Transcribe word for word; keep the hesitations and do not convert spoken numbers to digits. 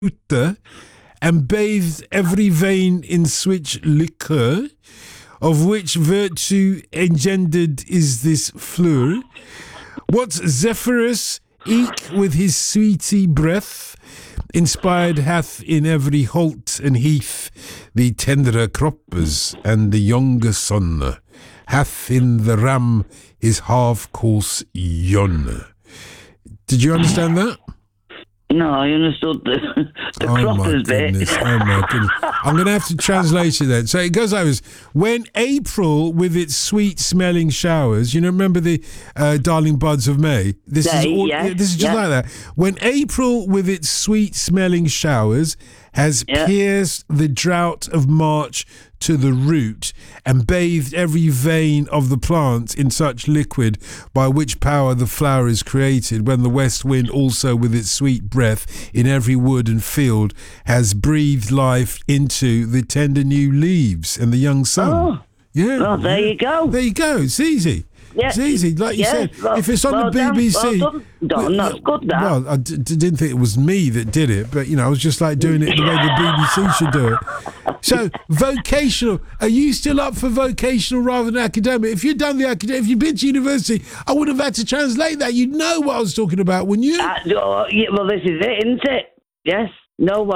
fruta, and bathed every vein in switch liquor, of which virtue engendered is this fleur. What Zephyrus, eke with his sweety breath, inspired hath in every holt and heath the tenderer croppers and the younger son, hath in the ram his half-course yon. Did you understand that? No, I understood the, the oh croppers my bit. goodness, oh my goodness. I'm going to have to translate it then. So it goes like this. When April, with its sweet-smelling showers, you know, remember the uh, darling buds of May? This Day, is all, yes, This is just yes. like that. When April, with its sweet-smelling showers, has Yeah. pierced the drought of March to the root and bathed every vein of the plant in such liquid by which power the flower is created, when the west wind also with its sweet breath in every wood and field has breathed life into the tender new leaves and the young sun. Oh. Yeah. Well, there yeah. you go. There you go. It's easy. Yeah, It's easy. Like you yes, said, well- if it's on well the done, B B C... well done, Don, that's good, that. Well, I d- d- didn't think it was me that did it, but, you know, I was just like doing it the way the B B C should do it. So, vocational. Are you still up for vocational rather than academic? If you'd done the academic, if you'd been to university, I would have had to translate that. You'd know what I was talking about, wouldn't you? Uh, oh, yeah, well, this is it, isn't it? Yes. No one.